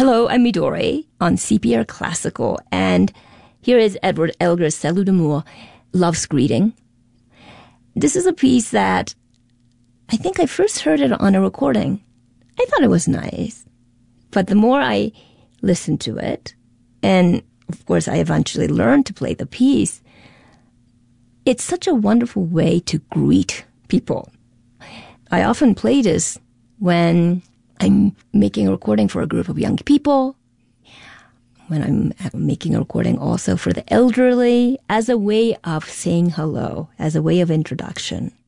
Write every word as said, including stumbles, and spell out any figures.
Hello, I'm Midori on C P R Classical, and here is Edward Elgar's Salut d'Amour, Love's Greeting. This is a piece that I think I first heard it on a recording. I thought it was nice, but the more I listened to it, and of course I eventually learned to play the piece, it's such a wonderful way to greet people. I often play this when I'm making a recording for a group of young people, when I'm making a recording also for the elderly, as a way of saying hello, as a way of introduction.